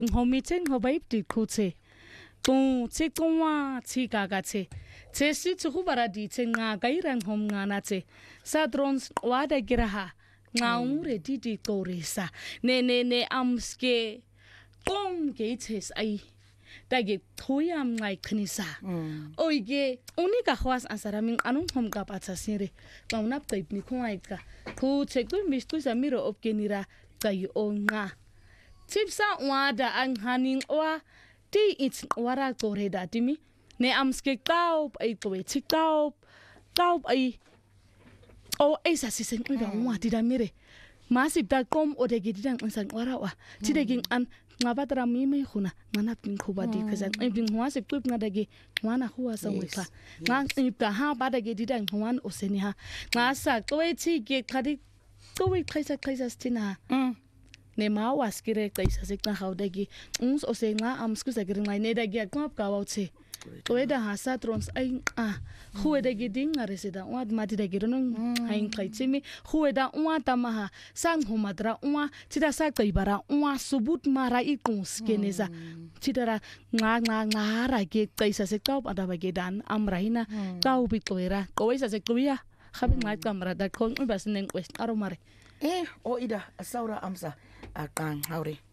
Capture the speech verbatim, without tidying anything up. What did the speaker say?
ngomithe ngobayip dikuthe ku tsikwa tsikaga tse tse si tsubara di tse nga kairang hom nga na tse sa drones wada giraha nga ure di di torisa ne ne ne amske kong gates ai dage thoyam ngai khnisa oige unika khwas asaraming anung hom ka patsa sire kaunap taip ni khwai ka ku tsektu mistu samiro opkenira kai onga tipsa wada ang haning wa ti it's wara toreda timi ne amske tau ai to ti tau tau ai o esa sisen ida wa ti da mire masip da kom o de gidang san wara wa ti de ging an ngabatra mi me khuna manap king khoba di khazan ai bing hwa se tup ngada ge wana huwa sa wika nga ipta ha ba da ge didang hwan o seni ha nga sa toi chi ge khadi toi khaisa khaisa stina ne ma waskire kaisa sekna hawdagi uns ose nga amsku sagir ngai ne dagi akmap kawauche toeda hasa trons ai a hueda giding areseda wad mati dagi ronong hain khaitsimi hueda uwa tamaha sang humadra uwa tida sa kaibara uwa subut mara ikons keneza tidara nga nga nga ra ge kaisa sekta ada bagi dan amrahina tau bitoira koisa sektuya khabin ngai kamera da kon ubas neng west aromare eh o ida asaura amsa akang haure